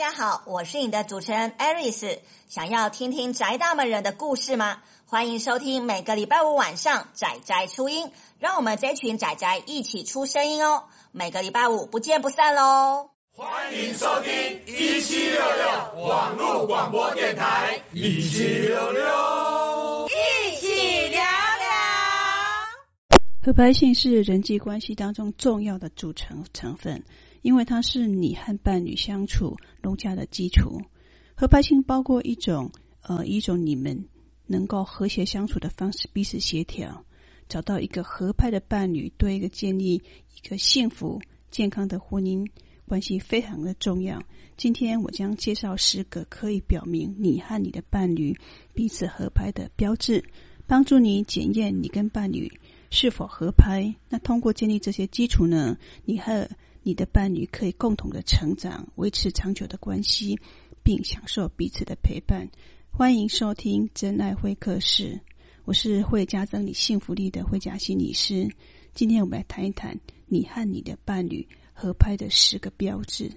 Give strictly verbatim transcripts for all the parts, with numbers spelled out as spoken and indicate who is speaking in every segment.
Speaker 1: 家好，我是你的主持人 Aris。想要听听宅大们人的故事吗？欢迎收听每个礼拜五晚上宅宅出音，让我们这群宅宅一起出声音哦。每个礼拜五不见不散喽！
Speaker 2: 欢迎收听一七六六网络广播电台，一七六六，
Speaker 1: 一起聊聊。
Speaker 3: 合拍性是人际关系当中重要的组成成分，因为它是你和伴侣相处融洽的基础。合拍性包括一种呃一种你们能够和谐相处的方式，彼此协调，找到一个合拍的伴侣，对一个建立一个幸福健康的婚姻关系非常的重要。今天我将介绍十个可以表明你和你的伴侣彼此合拍的标志，帮助你检验你跟伴侣是否合拍。那通过建立这些基础呢，你和你的伴侣可以共同的成长，维持长久的关系，并享受彼此的陪伴。欢迎收听真爱会客室，我是会加增你幸福力的慧佳心理师。今天我们来谈一谈你和你的伴侣合拍的十个标志。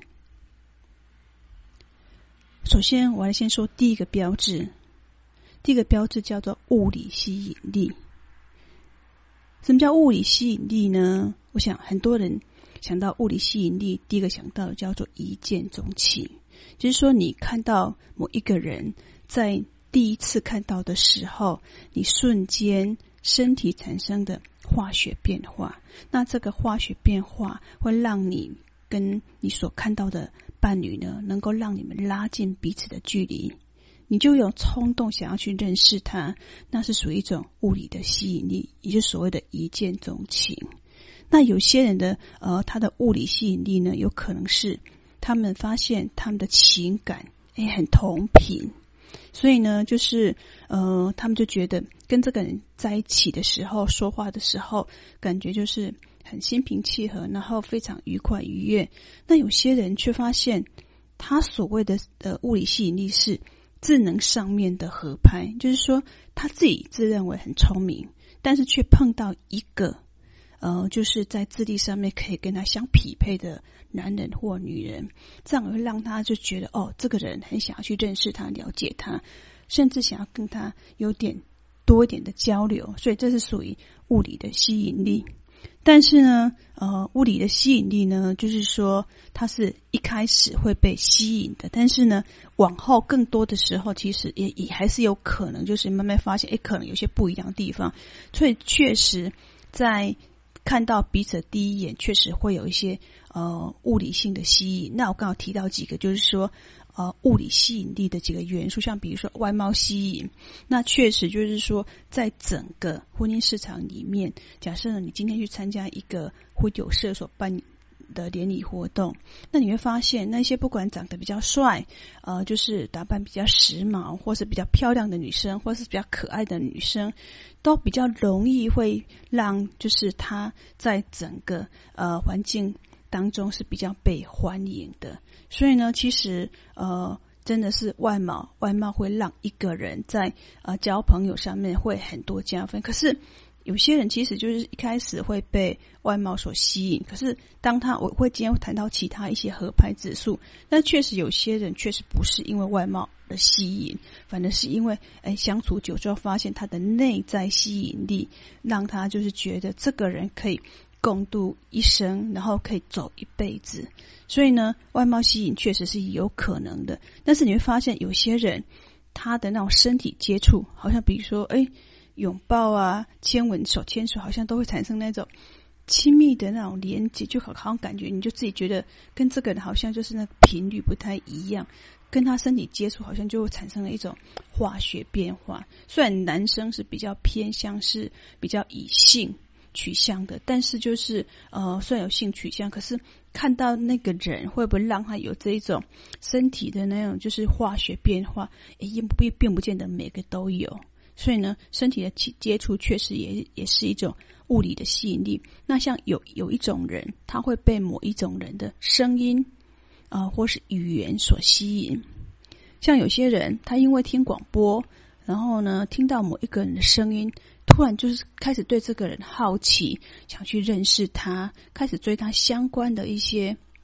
Speaker 3: 首先我来先说第一个标志，第一个标志叫做物理吸引力。什么叫物理吸引力呢？我想很多人想到物理吸引力，第一个想到的叫做一见钟情，就是说你看到某一个人，在第一次看到的时候，你瞬间身体产生的化学变化，那这个化学变化会让你跟你所看到的伴侣呢，能够让你们拉近彼此的距离，你就有冲动想要去认识他，那是属于一种物理的吸引力，也就是所谓的一见钟情。那有些人的呃，他的物理吸引力呢，有可能是他们发现他们的情感诶很同频，所以呢，就是呃，他们就觉得跟这个人在一起的时候，说话的时候，感觉就是很心平气和，然后非常愉快愉悦。那有些人却发现，他所谓的呃物理吸引力是智能上面的合拍，就是说他自己自认为很聪明，但是却碰到一个呃，就是在智力上面可以跟他相匹配的男人或女人，这样会让他就觉得哦，这个人很想要去认识他，了解他，甚至想要跟他有点多一点的交流，所以这是属于物理的吸引力。但是呢，呃，物理的吸引力呢，就是说它是一开始会被吸引的，但是呢，往后更多的时候，其实也也还是有可能，就是慢慢发现，诶，可能有些不一样的地方，所以确实在看到彼此的第一眼，确实会有一些呃物理性的吸引。那我刚好提到几个，就是说呃物理吸引力的几个元素，像比如说外貌吸引，那确实就是说，在整个婚姻市场里面，假设呢你今天去参加一个婚友社所办的联谊活动，那你会发现那些不管长得比较帅，呃，就是打扮比较时髦，或是比较漂亮的女生，或是比较可爱的女生，都比较容易会让就是她在整个呃环境当中是比较被欢迎的。所以呢，其实呃真的是外貌，外貌会让一个人在呃交朋友上面会很多加分。可是有些人其实就是一开始会被外貌所吸引，可是当他我会今天会谈到其他一些合拍指数，但确实有些人确实不是因为外貌的吸引，反而是因为哎相处久之后发现他的内在吸引力，让他就是觉得这个人可以共度一生，然后可以走一辈子。所以呢，外貌吸引确实是有可能的，但是你会发现有些人他的那种身体接触，好像比如说哎拥抱啊、牵吻、手牵手，好像都会产生那种亲密的那种连接，就好像感觉你就自己觉得跟这个人好像就是那个频率不太一样，跟他身体接触好像就会产生了一种化学变化。虽然男生是比较偏向是比较以性取向的，但是就是呃虽然有性取向，可是看到那个人会不会让他有这一种身体的那种就是化学变化，也不并不见得每个都有。所以呢，身体的接触确实也也是一种物理的吸引力。那像有有一种人，他会被某一种人的声音啊、呃、或是语言所吸引。像有些人，他因为听广播，然后呢听到某一个人的声音，突然就是开始对这个人好奇，想去认识他，开始追他相关的一些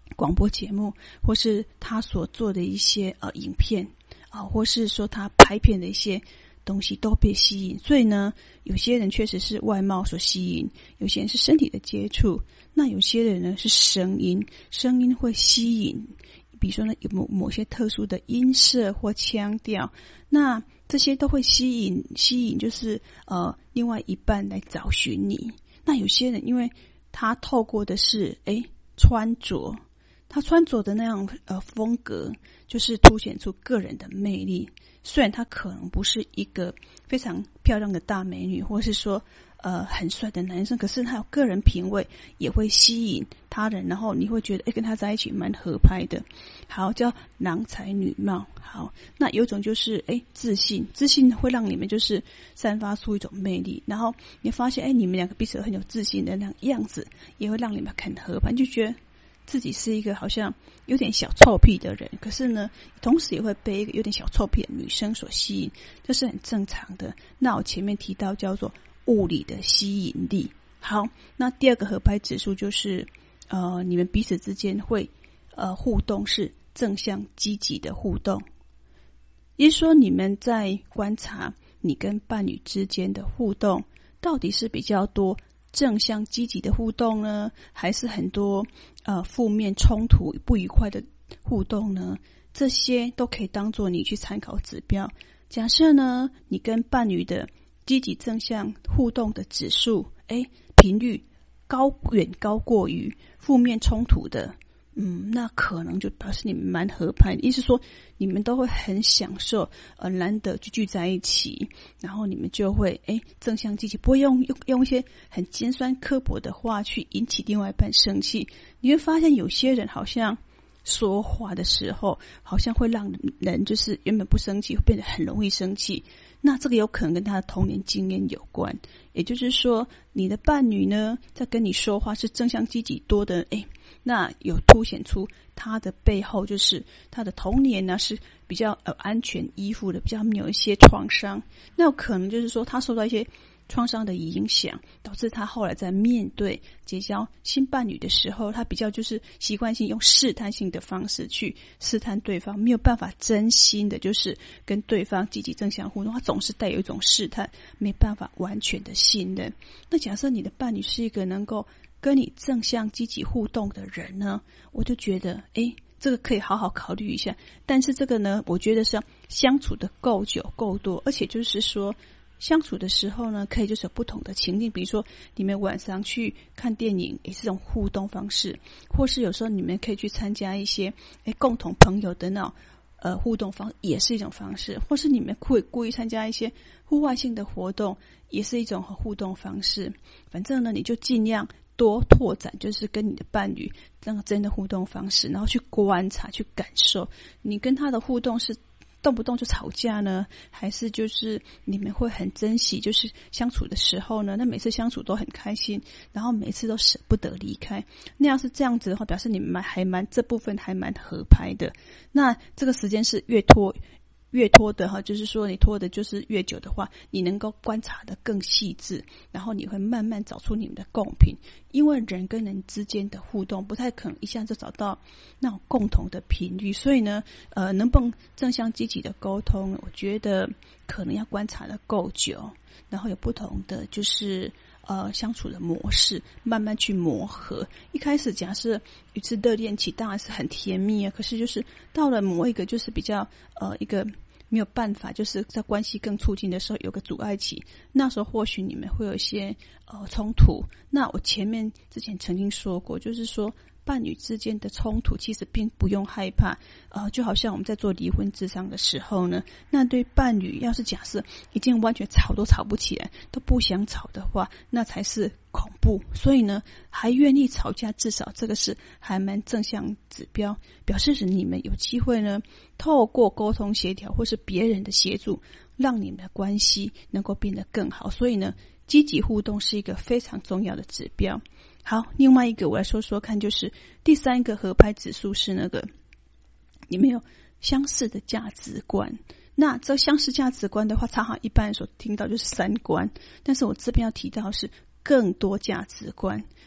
Speaker 3: 广播节目，或是他所做的一些呃影片啊、呃，或是说他拍片的一些东西都被吸引。所以呢，有些人确实是外貌所吸引，有些人是身体的接触，那有些人呢是声音，声音会吸引，比如说呢有某某些特殊的音色或腔调，那这些都会吸引吸引就是呃另外一半来找寻你。那有些人因为他透过的是诶穿着，他穿着的那样呃风格，就是凸显出个人的魅力。虽然他可能不是一个非常漂亮的大美女，或是说呃很帅的男生，可是他有个人品味，也会吸引他人，然后你会觉得诶跟他在一起蛮合拍的。好，叫郎才女貌。好，那有种就是诶自信，自信会让你们就是散发出一种魅力，然后你发现诶你们两个彼此很有自信的那样样子，也会让你们很合拍，就觉得自己是一个好像有点小臭屁的人，可是呢同时也会被一个有点小臭屁的女生所吸引，这是很正常的。那我前面提到叫做物理的吸引力。好，那第二个合拍指数就是呃你们彼此之间会呃互动是正向积极的互动，也就是说你们在观察你跟伴侣之间的互动到底是比较多正向积极的互动呢，还是很多呃负面冲突不愉快的互动呢？这些都可以当做你去参考指标。假设呢你跟伴侣的积极正向互动的指数诶频率高远高过于负面冲突的，嗯，那可能就表示你们蛮合拍的，意思说你们都会很享受呃难得就聚在一起，然后你们就会诶正向积极，不会用用用一些很尖酸刻薄的话去引起另外一半生气。你会发现有些人好像说话的时候好像会让人就是原本不生气会变得很容易生气，那这个有可能跟他的童年经验有关。也就是说你的伴侣呢在跟你说话是正向积极多的，诶那有凸显出他的背后就是他的童年呢是比较呃安全依附的，比较没有一些创伤，那有可能就是说他受到一些创伤的影响，导致他后来在面对结交新伴侣的时候，他比较就是习惯性用试探性的方式去试探对方，没有办法真心的就是跟对方积极正向互动，他总是带有一种试探，没办法完全的信任。那假设你的伴侣是一个能够跟你正向积极互动的人呢，我就觉得诶这个可以好好考虑一下。但是这个呢我觉得是要相处的够久够多，而且就是说相处的时候呢可以就是有不同的情境，比如说你们晚上去看电影也是这种互动方式，或是有时候你们可以去参加一些诶共同朋友的那种呃互动方也是一种方式，或是你们会故意参加一些户外性的活动也是一种互动方式。反正呢你就尽量多拓展就是跟你的伴侣那个真的互动方式，然后去观察去感受你跟他的互动是动不动就吵架呢，还是就是你们会很珍惜就是相处的时候呢，那每次相处都很开心，然后每次都舍不得离开，那要是这样子的话表示你们还蛮这部分还蛮合拍的。那这个时间是越拖越拖的哈，就是说你拖的就是越久的话，你能够观察的更细致，然后你会慢慢找出你们的共频。因为人跟人之间的互动不太可能一下就找到那种共同的频率，所以呢呃，能不能正向积极的沟通，我觉得可能要观察的够久，然后有不同的就是呃相处的模式，慢慢去磨合。一开始假设一次热恋期当然是很甜蜜啊，可是就是到了某一个就是比较呃一个没有办法就是在关系更促进的时候有个阻碍期，那时候或许你们会有一些呃冲突。那我前面之前曾经说过，就是说伴侣之间的冲突其实并不用害怕，呃，就好像我们在做离婚咨商的时候呢，那对伴侣要是假设已经完全吵都吵不起来，都不想吵的话，那才是恐怖。所以呢还愿意吵架，至少这个是还蛮正向指标，表示是你们有机会呢透过沟通协调或是别人的协助，让你们的关系能够变得更好。所以呢积极互动是一个非常重要的指标。好，另外一个我来说说看，就是第三个合拍指数是那个你们有相似的价值观。那这相似价值观的话，常常一般人所听到就是三观，但是我这边要提到的是更多价值观。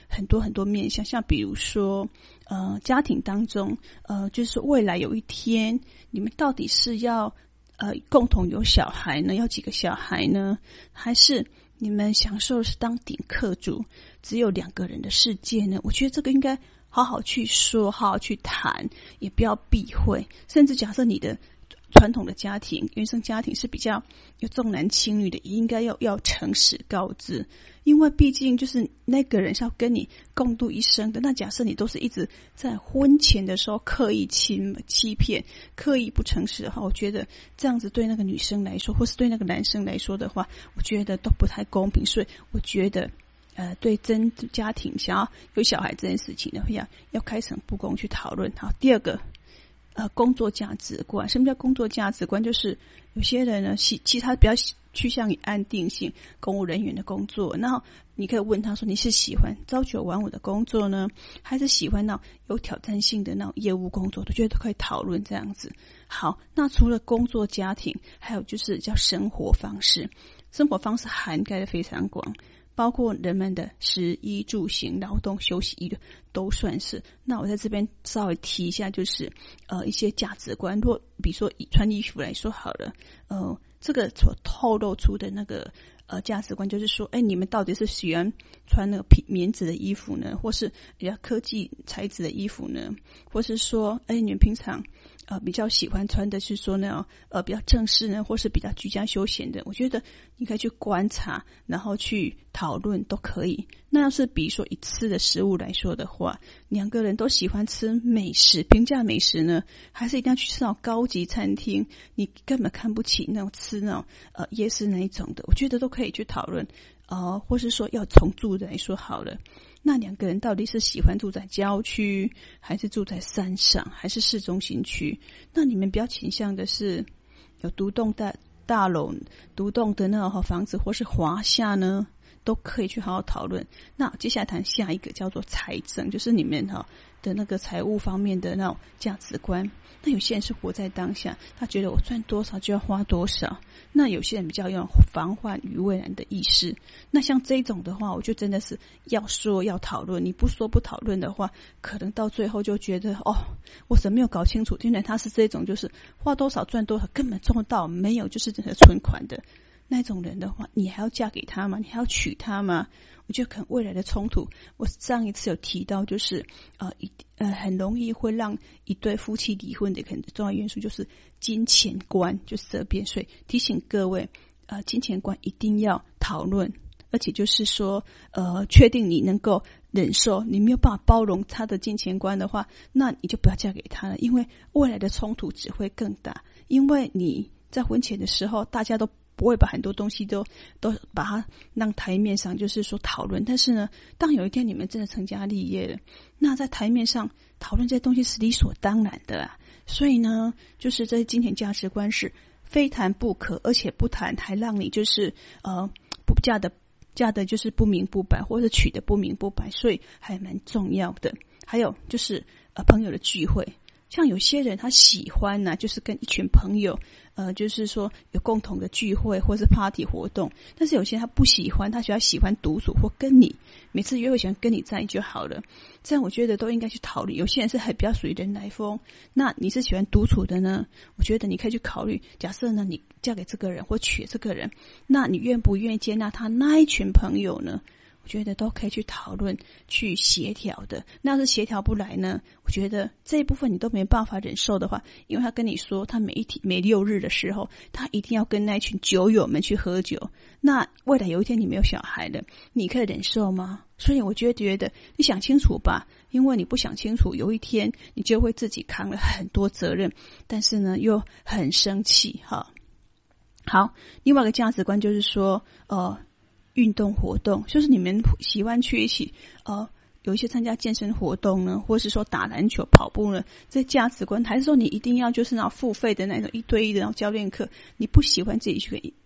Speaker 3: 很多很多面向，像比如说呃家庭当中呃就是说未来有一天你们到底是要呃共同有小孩呢，要几个小孩呢，还是你们享受是当顶客族，只有两个人的世界呢？我觉得这个应该好好去说，好好去谈，也不要避讳。甚至假设你的传统的家庭原生家庭是比较有重男轻女的，也应该要要诚实告知，因为毕竟就是那个人是要跟你共度一生的。那假设你都是一直在婚前的时候刻意欺欺骗，刻意不诚实的话，我觉得这样子对那个女生来说，或是对那个男生来说的话，我觉得都不太公平。所以我觉得呃，对真家庭想要有小孩这件事情呢，要要开诚布公去讨论。好，第二个呃，工作价值观。什么叫工作价值观？就是有些人呢，其其他比较趋向于安定性公务人员的工作，然后你可以问他说，你是喜欢朝九晚五的工作呢，还是喜欢那种有挑战性的那种业务工作？我觉得都可以讨论这样子。好，那除了工作家庭，还有就是叫生活方式。生活方式涵盖的非常广，包括人们的食衣住行、劳动、休息、娱乐都算是。那我在这边稍微提一下，就是呃一些价值观。若比如说以穿衣服来说好了，呃，这个所透露出的那个呃价值观，就是说，哎，你们到底是喜欢穿那个皮棉质的衣服呢，或是比较科技材质的衣服呢，或是说，哎，你们平常呃，比较喜欢穿的是说那种呃比较正式呢，或是比较居家休闲的，我觉得你可以去观察，然后去讨论都可以。那要是比如说以吃的食物来说的话，两个人都喜欢吃美食，平价美食呢，还是一定要去吃那种高级餐厅？你根本看不起那种吃那种呃夜市那一种的，我觉得都可以去讨论。呃，或是说要从住的来说好了。那两个人到底是喜欢住在郊区，还是住在山上，还是市中心区？那你们比较倾向的是有独栋大大楼、独栋的那种房子，或是华夏呢？都可以去好好讨论。那接下来谈下一个叫做财政，就是你们哈的那个财务方面的那种价值观。那有些人是活在当下，他觉得我赚多少就要花多少。那有些人比较有防患于未然的意识。那像这种的话，我就真的是要说要讨论，你不说不讨论的话，可能到最后就觉得哦，我怎么没有搞清楚？原来他是这种，就是花多少赚多少，根本赚到没有，就是这个存款的。那种人的话，你还要嫁给他吗？你还要娶他吗？我觉得可能未来的冲突，我上一次有提到，就是呃一呃很容易会让一对夫妻离婚的很重要元素就是金钱观，就是这边。所以提醒各位，呃金钱观一定要讨论，而且就是说呃确定你能够忍受，你没有办法包容他的金钱观的话，那你就不要嫁给他了，因为未来的冲突只会更大。因为你在婚前的时候，大家都不会把很多东西都都把它让台面上就是说讨论，但是呢，当有一天你们真的成家立业了，那在台面上讨论这些东西是理所当然的啊。所以呢，就是这些金钱价值观是非谈不可，而且不谈还让你就是呃不嫁的嫁的就是不明不白，或者娶的不明不白，所以还蛮重要的。还有就是呃朋友的聚会。像有些人他喜欢呢、啊，就是跟一群朋友，呃，就是说有共同的聚会或是 party 活动。但是有些人他不喜欢，他喜欢喜欢独处或跟你每次约会喜欢跟你在就好了。这样我觉得都应该去考虑。有些人是还比较属于人来疯，那你是喜欢独处的呢？我觉得你可以去考虑。假设呢，你嫁给这个人或娶这个人，那你愿不愿意接纳他那一群朋友呢？我觉得都可以去讨论、去协调的。那要是协调不来呢？我觉得这一部分你都没办法忍受的话，因为他跟你说他每一天每六日的时候，他一定要跟那一群酒友们去喝酒。那未来有一天你没有小孩了，你可以忍受吗？所以我觉得觉得你想清楚吧，因为你不想清楚，有一天你就会自己扛了很多责任，但是呢又很生气哈。好，另外一个价值观就是说，呃。运动活动，就是你们喜欢去一起呃有一些参加健身活动呢，或是说打篮球、跑步呢，这价值观还是说你一定要就是那种付费的那种一对一的那种教练课，你不喜欢自己去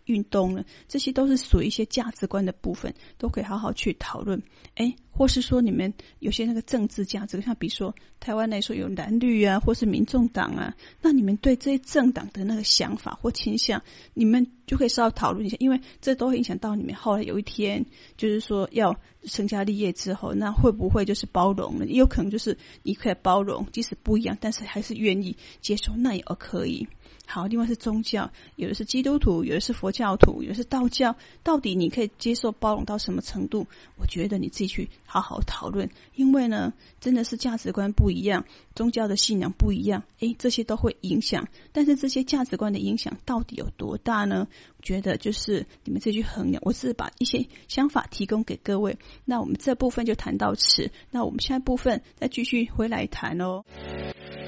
Speaker 3: 运动呢，这些都是属于一些价值观的部分，都可以好好去讨论。哎，或是说你们有些那个政治价值，像比如说台湾来说有蓝绿啊，或是民众党啊，那你们对这些政党的那个想法或倾向，你们就可以稍微讨论一下，因为这都会影响到你们后来有一天就是说要成家立业之后，那会不会就是包容呢？也有可能就是你可以包容，即使不一样，但是还是愿意接受，那也可以。好，另外是宗教，有的是基督徒，有的是佛教徒，有的是道教，到底你可以接受包容到什么程度？我觉得你自己去好好讨论，因为呢，真的是价值观不一样，宗教的信仰不一样，诶，这些都会影响。但是这些价值观的影响到底有多大呢？我觉得就是你们自己去衡量。我只是把一些想法提供给各位，那我们这部分就谈到此，那我们下一部分再继续回来谈哦。